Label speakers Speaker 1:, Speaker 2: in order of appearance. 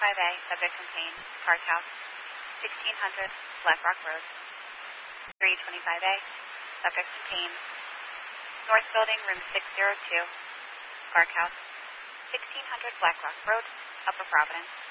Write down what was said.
Speaker 1: 325A, subject contained, Park House, 1600 Black Rock Road. 325A, subject contained, North Building, room 602, Park House, 1600 Black Rock Road, Upper Providence.